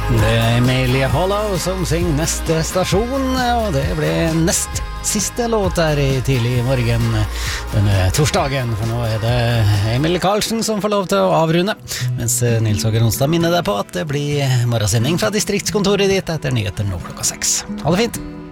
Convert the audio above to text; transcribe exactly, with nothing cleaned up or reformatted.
Det er Emilie Hollow som synger neste stasjon, og det ble nest siste låt der i tidlig morgen denne torsdagen, for nå er det Emil Karlsen som får lov til å avrunde, mens Nils Åge Ronstad minner deg på at det blir morgensending fra distriktskontoret ditt etter nyheter nå klokka seks. Ha det fint!